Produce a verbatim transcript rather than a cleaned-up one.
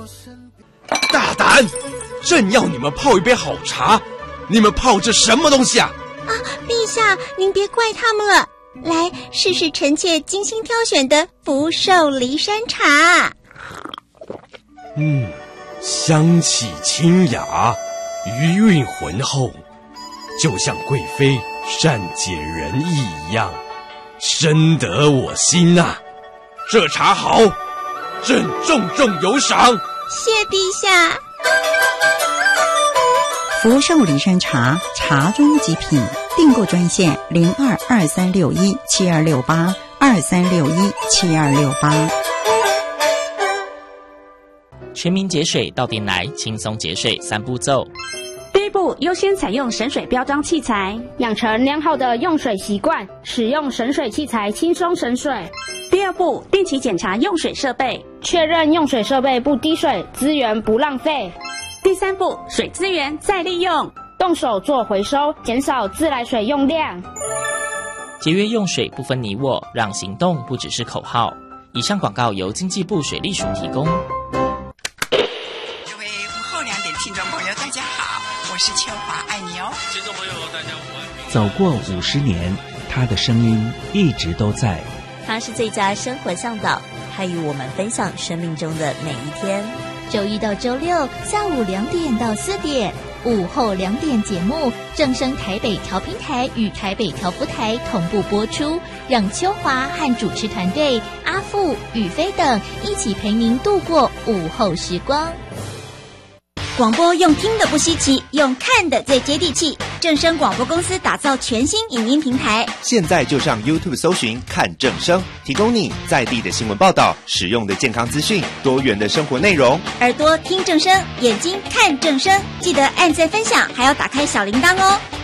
大胆！正要你们泡一杯好茶，你们泡这什么东西啊？ 啊，陛下，您别怪他们了。来，试试臣妾精心挑选的福寿梨山茶。 嗯，香气清雅，余韵浑厚，就像贵妃善解人意一样，深得我心啊！这茶好，朕重重有赏。 谢陛下。 福寿梨山茶，茶中极品。订购专线零二二三六一七二六八二三六一七二六八。 全民节水到店来，轻松节水三步骤。 第一步，优先采用省水标章器材，养成良好的用水习惯，使用省水器材轻松省水。第二步，定期检查用水设备，确认用水设备不滴水，资源不浪费。第三步，水资源再利用，动手做回收，减少自来水用量。 节约用水不分你我，让行动不只是口号。以上广告由经济部水利署提供。 各位午后两点听众朋友大家好，我是秋华，爱你哦。 听众朋友大家好。 走过五十年，他的声音一直都在。 他是最佳生活向导，他与我们分享生命中的每一天。 周一到周六下午两点到四点，午后两点节目正声台北调频台与台北调布台同步播出，让秋华和主持团队阿富、宇飞等一起陪您度过午后时光。 广播用听的不稀奇，用看的最接地气。正声广播公司打造全新影音平台， 现在就上 YouTube 搜寻看正声，提供你在地的新闻报道、实用的健康资讯、多元的生活内容。 耳朵听正声，眼睛看正声，记得按赞分享，还要打开小铃铛哦。